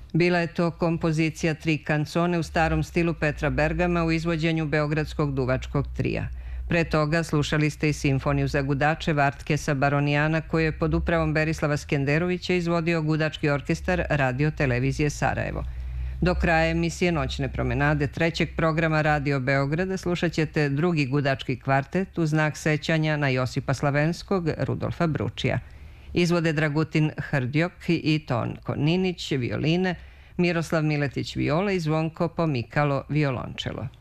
Bila je to kompozicija Tri kancone u starom stilu Petra Bergama u izvođenju Beogradskog duvačkog trija. Pre toga slušali ste i simfoniju za gudače Vartkesa Baronijana koju je pod upravom Berislava Skenderovića izvodio gudački orkestar Radio televizije Sarajevo. Do kraja emisije Noćne promenade trećeg programa Radio Beograda slušat ćete drugi gudački kvartet u znak sećanja na Josipa Slavenskog, Rudolfa Bručija. Izvode Dragutin Hrdjok i Tonko Ninić violine, Miroslav Miletić viola i Zvonko Pomikalo violončelo.